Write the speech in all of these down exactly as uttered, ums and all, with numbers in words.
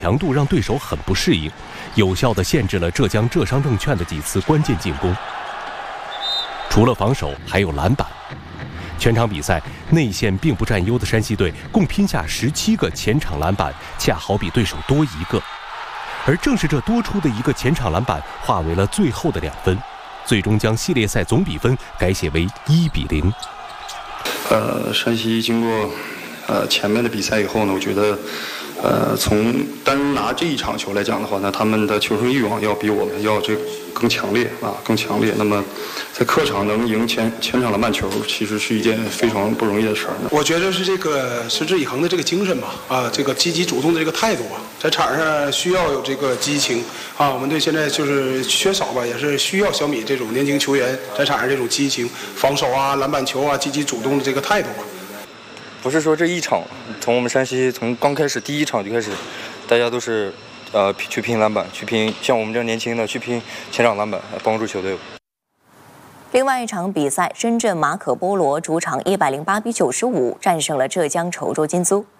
强度让对手很不适应，有效地限制了浙江浙商证券的几次关键进攻。除了防守，还有篮板。全场比赛内线并不占优的山西队共拼下十七个前场篮板，恰好比对手多一个。而正是这多出的一个前场篮板，化为了最后的两分，最终将系列赛总比分改写为一比零。 呃，山西经过呃前面的比赛以后呢，我觉得，呃，从单拿这一场球来讲的话呢，他们的求胜欲望要比我们要这更强烈啊，更强烈。那么，在客场能赢前前场的慢球，其实是一件非常不容易的事儿。 我觉得是这个持之以恒的这个精神吧，啊，这个积极主动的这个态度啊，在场上需要有这个激情啊。我们队现在就是缺少吧，也是需要小米这种年轻球员在场上这种激情、防守啊、篮板球啊、积极主动的这个态度吧。 不是说这一场，从我们山西从刚开始第一场就开始，大家都是呃去拼篮板，去拼像我们这年轻的去拼前场篮板，帮助球队。 另外一场比赛，深圳马可波罗主场一百零八比九十五战胜了浙江稠州金租。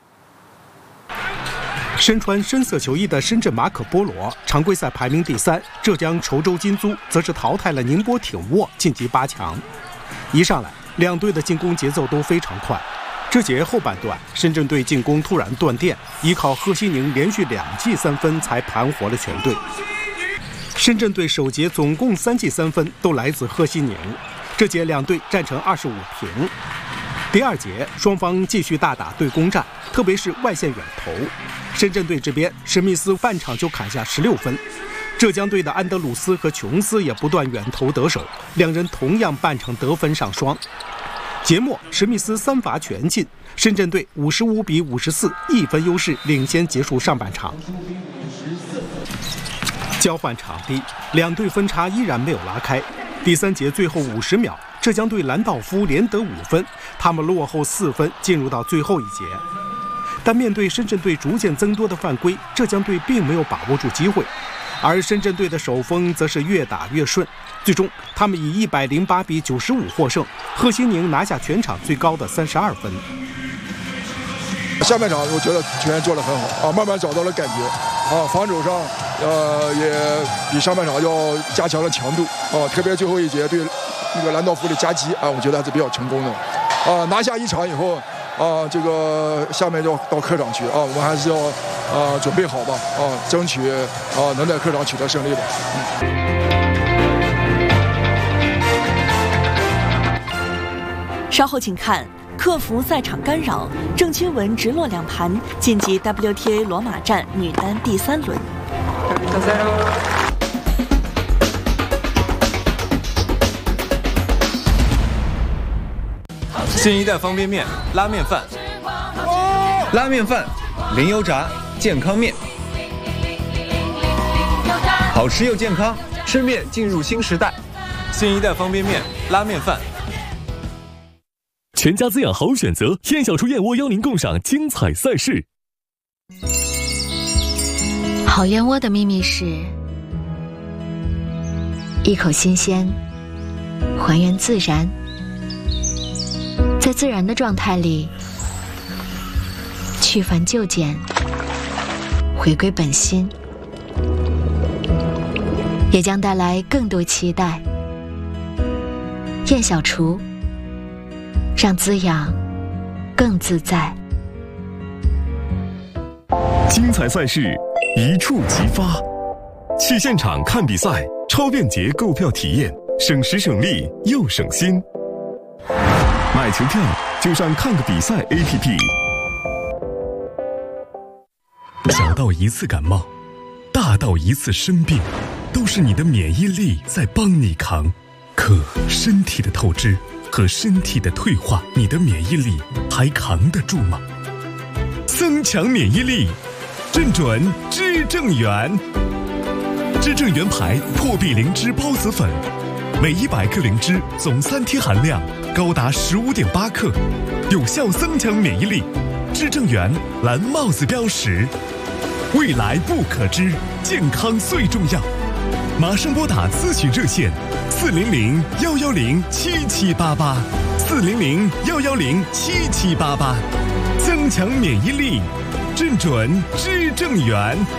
身穿深色球衣的深圳马可波罗常规赛排名第三，浙江稠州金租则是淘汰了宁波挺沃，晋级八强。一上来，两队的进攻节奏都非常快。这节后半段，深圳队进攻突然断电，依靠贺西宁连续两记三分才盘活了全队。深圳队首节总共三记三分都来自贺西宁，这节两队战成二十五平。第二节双方继续大打对攻战，特别是外线远投。深圳队这边，史密斯半场就砍下十六分，浙江队的安德鲁斯和琼斯也不断远投得手，两人同样半场得分上双。节末，史密斯三罚全进，深圳队五十五比五十四，一分优势领先结束上半场。交换场地，两队分差依然没有拉开。第三节最后五十秒，浙江队兰道夫连得五分，他们落后四分，进入到最后一节。但面对深圳队逐渐增多的犯规，浙江队并没有把握住机会，而深圳队的手风则是越打越顺。最终，他们以一百零八比九十五获胜，贺西宁拿下全场最高的三十二分。 下半场我觉得球员做得很好啊，慢慢找到了感觉啊，防守上呃也比上半场要加强了强度啊，特别最后一节对那个兰道夫的夹击啊，我觉得还是比较成功的啊，拿下一场以后啊，这个下面要到客场去啊，我们还是要啊准备好吧啊，争取啊能在客场取得胜利吧。嗯稍后请看，克服赛场干扰，郑钦文直落两盘晋级 W T A 罗马站女单第三轮。 新一代方便面拉面饭，拉面饭零油炸健康面，好吃又健康，吃面进入新时代。新一代方便面拉面饭。 全家滋养好选择，燕小厨燕窝邀您共赏精彩赛事。 好燕窝的秘密是一口新鲜，还原自然，在自然的状态里去繁就简，回归本心，也将带来更多期待。燕小厨，让滋养更自在。 精彩赛事一触即发，去现场看比赛，超便捷购票体验，省时省力又省心。买球票就上看个比赛 A P P。 小到一次感冒，大到一次生病，都是你的免疫力在帮你扛。可身体的透支和身体的退化，你的免疫力还扛得住吗？增强免疫力，正准知正元。知正元牌破壁灵芝孢子粉，每一百克灵芝总三萜含量高达十五点八克，有效增强免疫力。知正元蓝帽子标识，未来不可知，健康最重要。马上拨打咨询热线四零零幺幺零七七八八，四零零幺幺零七七八八，增强免疫力，正准知正元。